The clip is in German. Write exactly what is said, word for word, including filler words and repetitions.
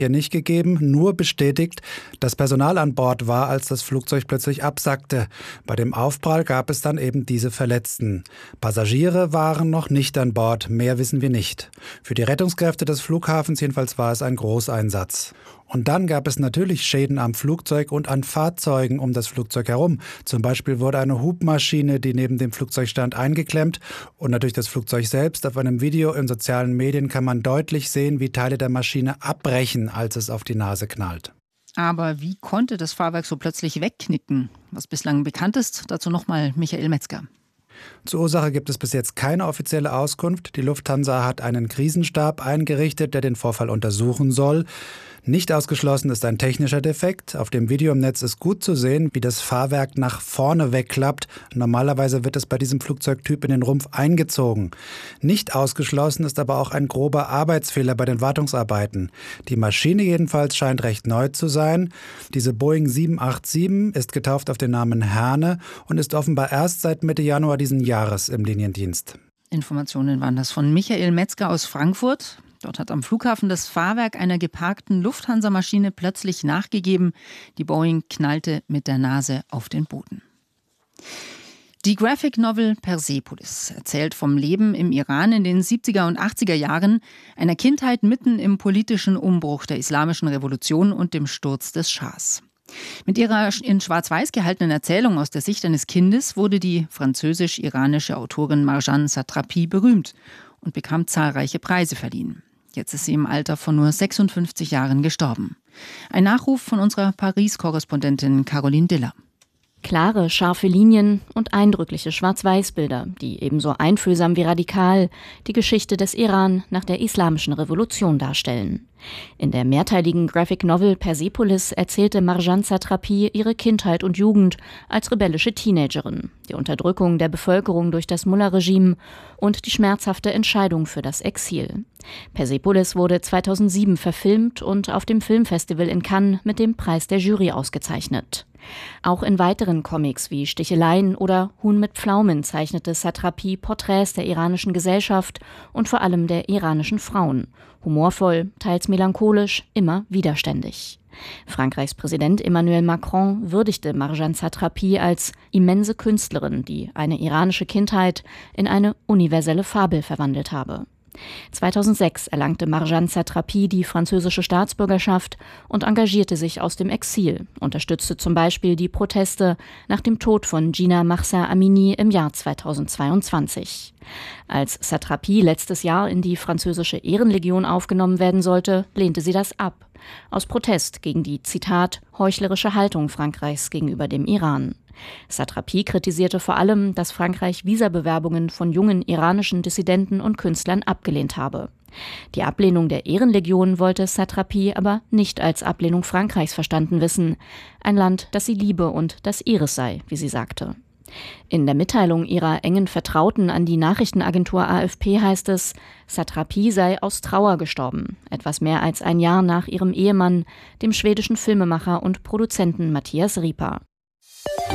hier nicht gegeben, nur bestätigt, dass Personal an Bord war, als das Flugzeug plötzlich absackte. Bei dem Aufprall gab es dann eben diese Verletzten. Passagiere waren noch nicht an Bord, mehr wissen wir nicht. Für die Rettungskräfte des Flughafens jedenfalls war es ein Großeinsatz. Und dann gab es natürlich Schäden am Flugzeug und an Fahrzeugen um das Flugzeug herum. Zum Beispiel wurde eine Hubmaschine, die neben dem Flugzeug stand, eingeklemmt. Und natürlich das Flugzeug selbst. Auf einem Video in sozialen Medien kann man deutlich sehen, wie Teile der Maschine abbrechen, als es auf die Nase knallt. Aber wie konnte das Fahrwerk so plötzlich wegknicken? Was bislang bekannt ist, dazu nochmal Michael Metzger. Zur Ursache gibt es bis jetzt keine offizielle Auskunft. Die Lufthansa hat einen Krisenstab eingerichtet, der den Vorfall untersuchen soll. Nicht ausgeschlossen ist ein technischer Defekt. Auf dem Video im Netz ist gut zu sehen, wie das Fahrwerk nach vorne wegklappt. Normalerweise wird es bei diesem Flugzeugtyp in den Rumpf eingezogen. Nicht ausgeschlossen ist aber auch ein grober Arbeitsfehler bei den Wartungsarbeiten. Die Maschine jedenfalls scheint recht neu zu sein. Diese Boeing sieben acht sieben ist getauft auf den Namen Herne und ist offenbar erst seit Mitte Januar diesen Jahres im Liniendienst. Informationen waren das von Michael Metzger aus Frankfurt. Dort hat am Flughafen das Fahrwerk einer geparkten Lufthansa-Maschine plötzlich nachgegeben. Die Boeing knallte mit der Nase auf den Boden. Die Graphic Novel Persepolis erzählt vom Leben im Iran in den siebziger und achtziger Jahren, einer Kindheit mitten im politischen Umbruch der Islamischen Revolution und dem Sturz des Schahs. Mit ihrer in Schwarz-Weiß gehaltenen Erzählung aus der Sicht eines Kindes wurde die französisch-iranische Autorin Marjane Satrapi berühmt und bekam zahlreiche Preise verliehen. Jetzt ist sie im Alter von nur sechsundfünfzig Jahren gestorben. Ein Nachruf von unserer Paris-Korrespondentin Caroline Diller. Klare, scharfe Linien und eindrückliche Schwarz-Weiß-Bilder, die ebenso einfühlsam wie radikal die Geschichte des Iran nach der Islamischen Revolution darstellen. In der mehrteiligen Graphic Novel Persepolis erzählte Marjane Satrapi ihre Kindheit und Jugend als rebellische Teenagerin, die Unterdrückung der Bevölkerung durch das Mullah-Regime und die schmerzhafte Entscheidung für das Exil. Persepolis wurde zweitausendsieben verfilmt und auf dem Filmfestival in Cannes mit dem Preis der Jury ausgezeichnet. Auch in weiteren Comics wie Sticheleien oder Huhn mit Pflaumen zeichnete Satrapi Porträts der iranischen Gesellschaft und vor allem der iranischen Frauen. Humorvoll, teils melancholisch, immer widerständig. Frankreichs Präsident Emmanuel Macron würdigte Marjane Satrapi als immense Künstlerin, die eine iranische Kindheit in eine universelle Fabel verwandelt habe. zweitausendsechs erlangte Marjane Satrapi die französische Staatsbürgerschaft und engagierte sich aus dem Exil, unterstützte zum Beispiel die Proteste nach dem Tod von Jina Mahsa Amini im Jahr zweitausendzweiundzwanzig. Als Satrapi letztes Jahr in die französische Ehrenlegion aufgenommen werden sollte, lehnte sie das ab, aus Protest gegen die, Zitat, heuchlerische Haltung Frankreichs gegenüber dem Iran. Satrapi kritisierte vor allem, dass Frankreich Visabewerbungen von jungen iranischen Dissidenten und Künstlern abgelehnt habe. Die Ablehnung der Ehrenlegion wollte Satrapi aber nicht als Ablehnung Frankreichs verstanden wissen. Ein Land, das sie liebe und das ihres sei, wie sie sagte. In der Mitteilung ihrer engen Vertrauten an die Nachrichtenagentur A F P heißt es, Satrapi sei aus Trauer gestorben, etwas mehr als ein Jahr nach ihrem Ehemann, dem schwedischen Filmemacher und Produzenten Matthias Ripa.